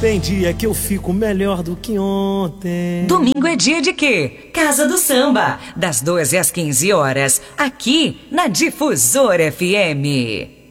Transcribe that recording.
Tem dia que eu fico melhor do que ontem. Domingo é dia de quê? Casa do Samba, das 12 às 15 horas, aqui na Difusora FM.